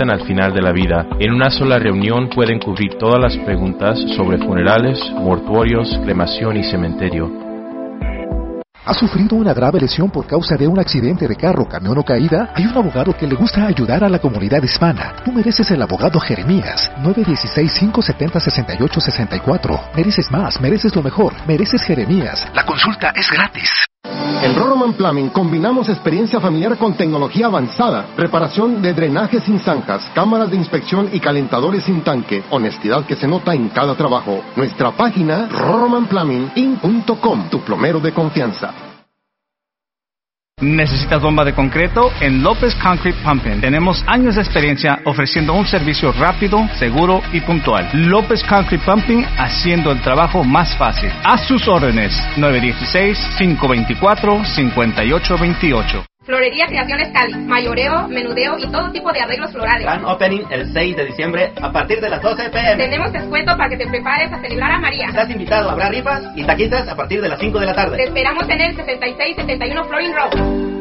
presentan al final de la vida. En una sola reunión pueden cubrir todas las preguntas sobre funerales, mortuorios, cremación y cementerio. ¿Has sufrido una grave lesión por causa de un accidente de carro, camión o caída? Hay un abogado que le gusta ayudar a la comunidad hispana. Tú mereces el abogado Jeremías. 916-570-6864. Mereces más, mereces lo mejor. Mereces Jeremías. La consulta es gratis. En Roroman Plumbing combinamos experiencia familiar con tecnología avanzada, reparación de drenajes sin zanjas, cámaras de inspección y calentadores sin tanque, honestidad que se nota en cada trabajo. Nuestra página roromanplumbinginc.com, tu plomero de confianza. ¿Necesitas bomba de concreto? En López Concrete Pumping tenemos años de experiencia ofreciendo un servicio rápido, seguro y puntual. López Concrete Pumping, haciendo el trabajo más fácil. A sus órdenes, 916-524-5828. Florería Creaciones Cali, mayoreo, menudeo y todo tipo de arreglos florales. Gran opening el 6 de diciembre a partir de las 12 p.m. Tenemos descuento para que te prepares a celebrar a María. Estás invitado, habrá rifas y taquitas a partir de las 5 de la tarde. Te esperamos en el 6671 Florin Road.